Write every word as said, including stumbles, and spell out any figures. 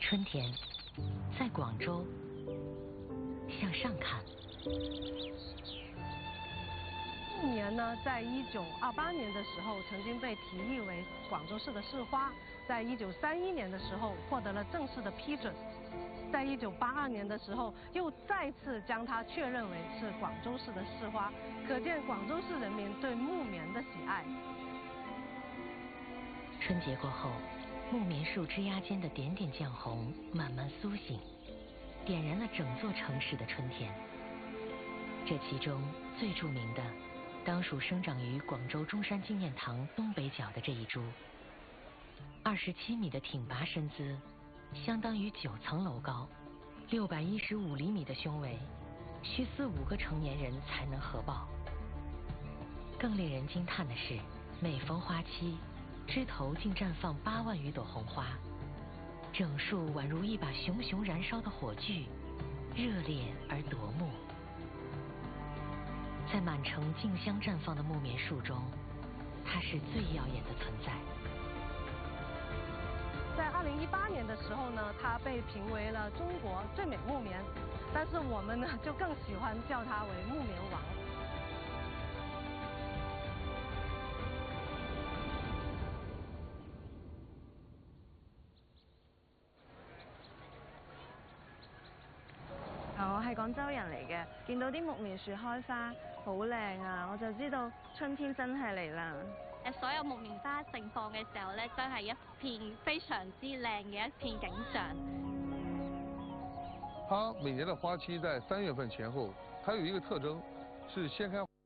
春天，在广州，向上看。 木棉呢，在一九二八年的时候曾经被提议为广州市的市花，在一九三一年的时候获得了正式的批准，在一九八二年的时候又再次将它确认为是广州市的市花，可见广州市人民对木棉的喜爱。 春节过后，木棉树枝桠间的点点绛红慢慢苏醒，点燃了整座城市的春天。这其中最著名的，当属生长于广州中山纪念堂东北角的这一株。二十七米的挺拔身姿，相当于九层楼高，六百一十五厘米的胸围，需四五个成年人才能合抱。更令人惊叹的是，每逢花期，枝头竟绽放八万余朵红花，整树宛如一把熊熊燃烧的火炬，热烈而夺目。在满城竞相绽放的木棉树中，它是最耀眼的存在。 在二零一八年的时候呢，它被评为了中国最美木棉，但是我们呢就更喜欢叫它为木棉王。 我係廣州人嚟嘅，見到啲木棉樹開花好靚啊，我就知道春天真係嚟啦。 誒，所有木棉花盛放嘅時候咧，真係一片非常之靚嘅一片景象。 它每年的花期在三月份前後，它有一個特徵是先開。